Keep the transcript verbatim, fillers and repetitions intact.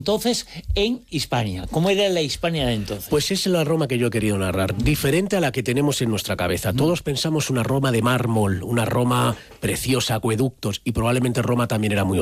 Entonces, en Hispania, ¿cómo era la Hispania de entonces? Pues es la Roma que yo he querido narrar, diferente a la que tenemos en nuestra cabeza. Todos pensamos una Roma de mármol, una Roma preciosa, acueductos, y probablemente Roma también era muy